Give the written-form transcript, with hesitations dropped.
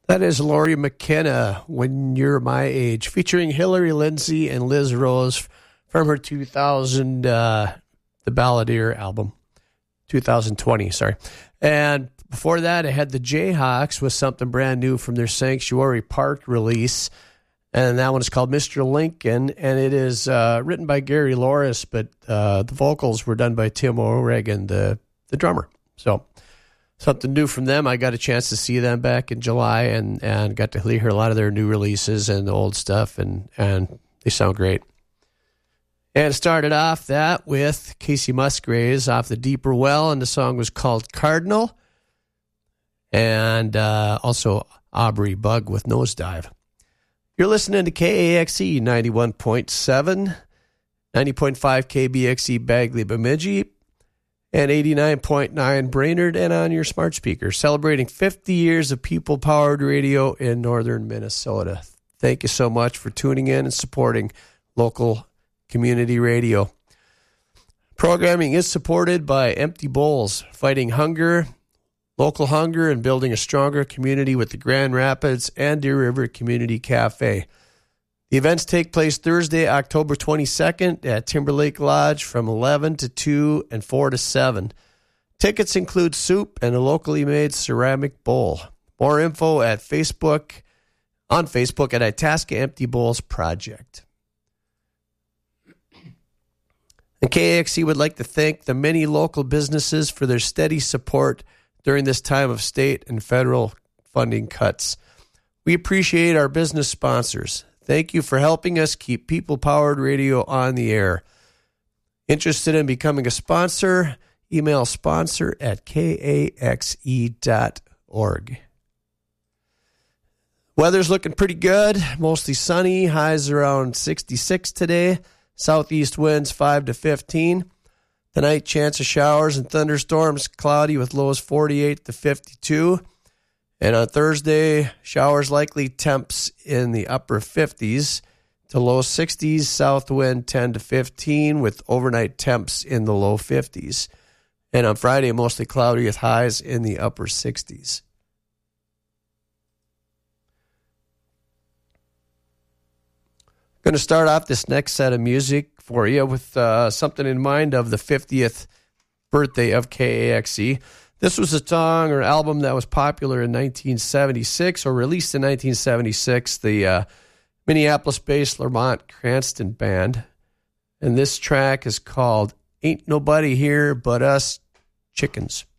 That is Lori McKenna, When You're My Age, featuring Hillary Lindsey and Liz Rose from her 2000, The Balladeer album, 2020, sorry. And before that, I had the Jayhawks with something brand new from their Sanctuary Park release. And that one is called Mr. Lincoln, and it is written by Gary Loris, but the vocals were done by Tim O'Regan, the drummer. So something new from them. I got a chance to see them back in July and got to hear a lot of their new releases and the old stuff, and they sound great. And started off that with Casey Musgraves off the Deeper Well, and the song was called Cardinal. And also Aubrey Bug with Nosedive. You're listening to KAXE 91.7, 90.5 KBXE Bagley Bemidji, and 89.9 Brainerd, and on your smart speaker, celebrating 50 years of people-powered radio in northern Minnesota. Thank you so much for tuning in and supporting local community radio. Programming is supported by Empty Bowls, fighting hunger, local hunger, and building a stronger community with the Grand Rapids and Deer River Community Cafe. The events take place Thursday, October 22nd at Timberlake Lodge from 11 to 2 and 4 to 7. Tickets include soup and a locally made ceramic bowl. More info at on Facebook at Itasca Empty Bowls Project. And KAXE would like to thank the many local businesses for their steady support during this time of state and federal funding cuts. We appreciate our business sponsors. Thank you for helping us keep people-powered radio on the air. Interested in becoming a sponsor? Email sponsor@kaxe.org. Weather's looking pretty good. Mostly sunny. Highs around 66 today. Southeast winds 5 to 15. Tonight, chance of showers and thunderstorms, cloudy with lows 48 to 52. And on Thursday, showers likely, temps in the upper 50s to low 60s, south wind 10 to 15 with overnight temps in the low 50s. And on Friday, mostly cloudy with highs in the upper 60s. Going to start off this next set of music for you with something in mind of the 50th birthday of KAXE. This was a song or album that was popular in 1976 or released in 1976, the Minneapolis-based Lamont Cranston Band. And this track is called Ain't Nobody Here But Us Chickens.